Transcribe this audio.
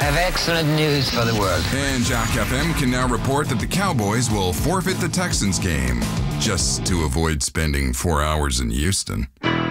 I have excellent news for the world. And Jack FM can now report that the Cowboys will forfeit the Texans game, just to avoid spending 4 hours in Houston.